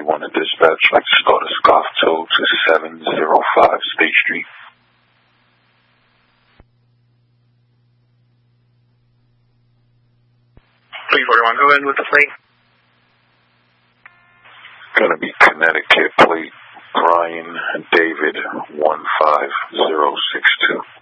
341 to dispatch. Like to start a scarf tow to 705 State Street. 341, go ahead with the plate. Gonna be Connecticut plate, Brian David 15062.